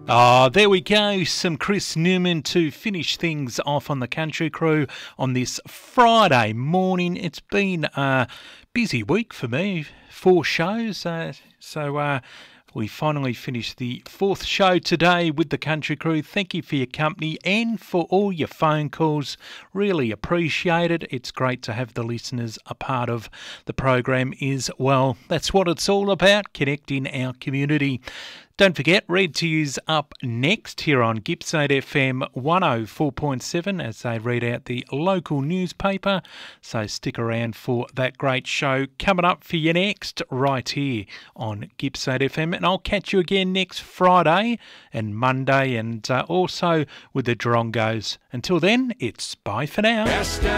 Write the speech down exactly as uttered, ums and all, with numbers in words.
Ah, there we go. Some Chris Newman to finish things off on the Country Crew on this Friday morning. It's been a busy week for me. Four shows. Uh, so uh, we finally finished the fourth show today with the Country Crew. Thank you for your company and for all your phone calls. Really appreciate it. It's great to have the listeners a part of the program as well. That's what it's all about, connecting our community. Don't forget, Read to You's up next here on Gippsland F M one oh four point seven as they read out the local newspaper. So stick around for that great show coming up for you next right here on Gippsland F M. And I'll catch you again next Friday and Monday and uh, also with the Drongos. Until then, it's bye for now.